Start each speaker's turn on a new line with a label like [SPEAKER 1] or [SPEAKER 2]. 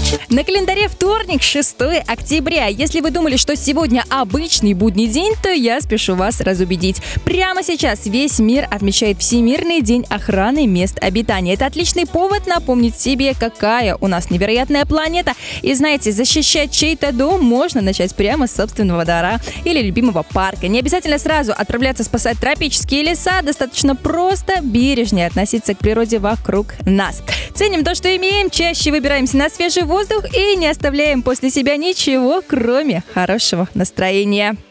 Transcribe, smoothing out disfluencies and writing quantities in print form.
[SPEAKER 1] На календаре вторник, 6 октября. Если вы думали, что сегодня обычный будний день, то я спешу вас разубедить. Прямо сейчас весь мир отмечает Всемирный день охраны мест обитания. Это отличный повод напомнить себе, какая у нас невероятная планета. И знаете, защищать чей-то дом можно начать прямо с собственного двора или любимого парка. Не обязательно сразу отправляться спасать тропические леса, достаточно просто бережнее относиться к природе вокруг нас. Ценим то, что имеем, чаще выбираемся на свежий воздух и не оставляем после себя ничего, кроме хорошего настроения.